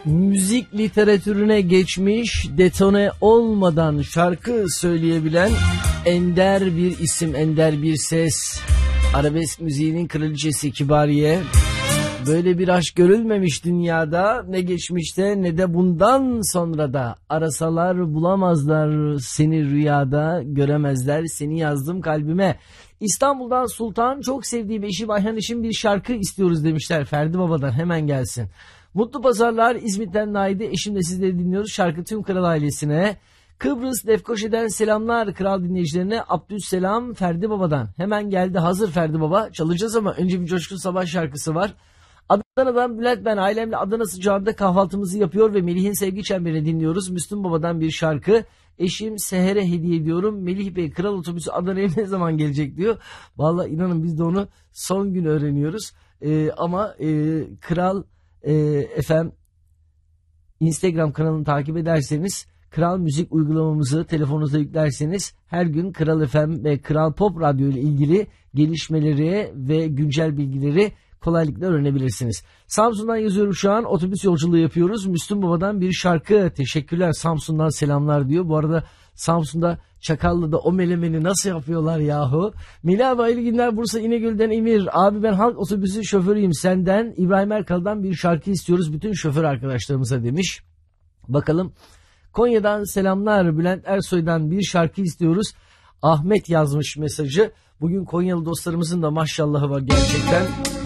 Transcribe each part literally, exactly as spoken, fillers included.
müzik literatürüne geçmiş, detone olmadan şarkı söyleyebilen ender bir isim, ender bir ses. Arabesk müziğinin kraliçesi Kibariye. Böyle bir aşk görülmemiş dünyada, ne geçmişte ne de bundan sonra da. Arasalar bulamazlar seni rüyada, göremezler seni yazdım kalbime. İstanbul'dan Sultan çok sevdiğim eşim Ayhan için bir şarkı istiyoruz demişler. Ferdi Baba'dan hemen gelsin. Mutlu pazarlar İzmit'ten Naide, eşimle sizleri dinliyoruz. Şarkı tüm kral ailesine. Kıbrıs Lefkoşa'dan selamlar kral dinleyicilerine. Abdüsselam Ferdi Baba'dan. Hemen geldi, hazır Ferdi Baba. Çalacağız ama önce bir Coşkun Sabah şarkısı var. Adana'dan Bülent, ben ailemle Adana sıcağında kahvaltımızı yapıyor ve Melih'in sevgi çemberini dinliyoruz. Müslüm Baba'dan bir şarkı. Eşim Seher'e hediye ediyorum. Melih Bey, kral otobüsü Adana'ya ne zaman gelecek diyor. Vallahi inanın biz de onu son gün öğreniyoruz. Ee, ama e, kral e, efendim Instagram kanalını takip ederseniz, Kral Müzik uygulamamızı telefonunuza yüklerseniz her gün Kral F M ve Kral Pop Radyo ile ilgili gelişmeleri ve güncel bilgileri kolaylıkla öğrenebilirsiniz. Samsun'dan yazıyorum şu an, otobüs yolculuğu yapıyoruz. Müslüm Baba'dan bir şarkı. Teşekkürler, Samsun'dan selamlar diyor. Bu arada Samsun'da Çakallı'da o melemeni nasıl yapıyorlar yahu. Melih abi hayırlı günler, Bursa İnegöl'den Emir. Abi ben halk otobüsü şoförüyüm, senden İbrahim Erkal'dan bir şarkı istiyoruz bütün şoför arkadaşlarımıza demiş. Bakalım. Konya'dan selamlar, Bülent Ersoy'dan bir şarkı istiyoruz. Ahmet yazmış mesajı. Bugün Konyalı dostlarımızın da maşallahı var gerçekten.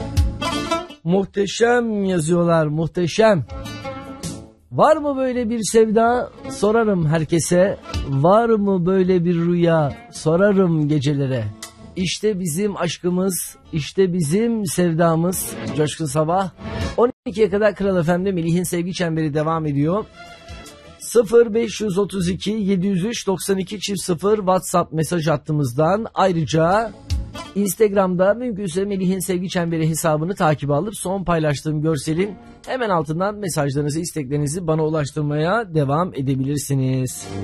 Muhteşem yazıyorlar, muhteşem. Var mı böyle bir sevda? Sorarım herkese. Var mı böyle bir rüya? Sorarım gecelere. İşte bizim aşkımız, işte bizim sevdamız. Coşkun Sabah. on ikiye kadar Kral F M'de Melih'in sevgi çemberi devam ediyor. sıfır beş otuz iki yedi yüz üç doksan iki sıfır WhatsApp mesaj hattımızdan, ayrıca Instagram'da mümkünse Melih'in sevgi çemberi hesabını takip alıp son paylaştığım görselin hemen altından mesajlarınızı, isteklerinizi bana ulaştırmaya devam edebilirsiniz.